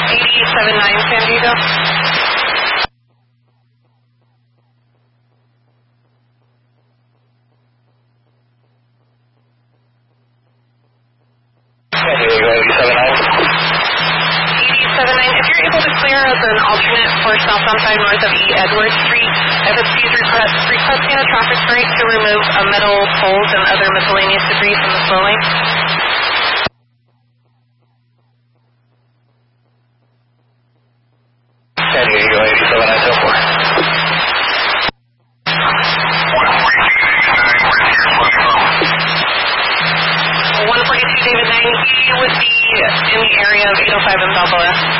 879 San Diego. San Diego 879. 879, if you're able to clear as an alternate for southbound side north of E. Edwards Street, FSC is requesting a traffic break to remove metal poles and other miscellaneous debris from the flow lane. San Diego 87904. 142 David 9, he would be in the area of 805 in Balboa.